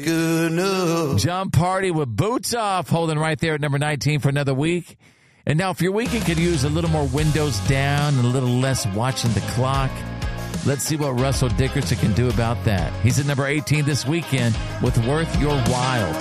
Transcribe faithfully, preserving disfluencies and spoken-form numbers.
John Party with Boots Off, holding right there at number nineteen for another week. And now if your weekend could use a little more windows down and a little less watching the clock, let's see what Russell Dickerson can do about that. He's at number eighteen this weekend with Worth Your While.